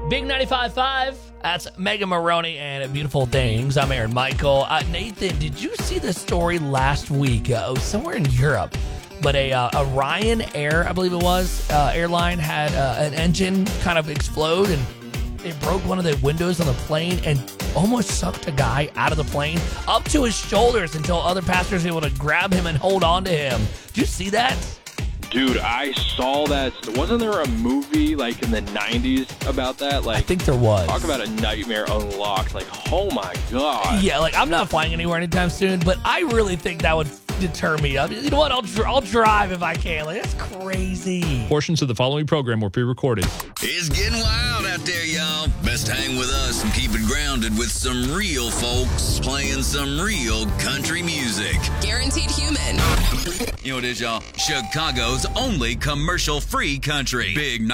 Big 95.5. That's Megan Maroney and Beautiful Things. I'm Aaron Michael. Nathan, did you see the story last week? Somewhere in Europe. But a Ryanair, I believe it was, airline had an engine kind of explode and it broke one of the windows on the plane and almost sucked a guy out of the plane up to his shoulders until other passengers were able to grab him and hold on to him. Did you see that? Dude, I saw that. Wasn't there a movie like in the 90s about that? Like, I think there was. Talk about a nightmare unlocked. Like, oh my God. Yeah, like I'm not flying anywhere anytime soon, but I really think that would deter me. I mean, you know what? I'll drive if I can. Like, that's crazy. Portions of the following program were pre-recorded. It's getting wild out there, y'all. Best hang with us and keep it grounded with some real folks playing some real country music. Guaranteed human. You know what it is, y'all? Chicago's only commercial-free country. Big